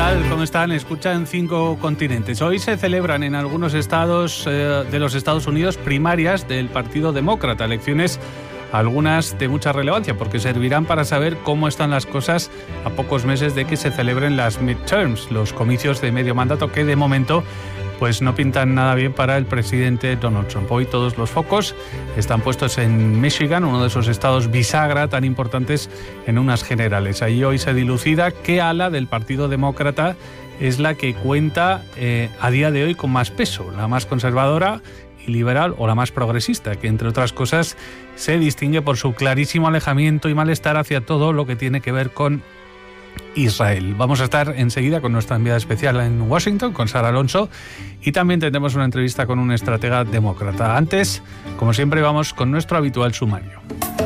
tal? ¿Cómo están? Escuchan 5 continentes. Hoy se celebran en algunos estados de los Estados Unidos primarias del Partido Demócrata, elecciones algunas de mucha relevancia porque servirán para saber cómo están las cosas a pocos meses de que se celebren las midterms, los comicios de medio mandato que de momento pues no pintan nada bien para el presidente Donald Trump. Hoy todos los focos están puestos en Michigan, uno de esos estados bisagra tan importantes en unas generales. Allí hoy se dilucida qué ala del Partido Demócrata es la que cuenta a día de hoy con más peso, la más conservadora y liberal o la más progresista, que entre otras cosas se distingue por su clarísimo alejamiento y malestar hacia todo lo que tiene que ver con Israel. Vamos a estar enseguida con nuestra enviada especial en Washington, con Sara Alonso, y también tendremos una entrevista con un estratega demócrata. Antes, como siempre, vamos con nuestro habitual sumario.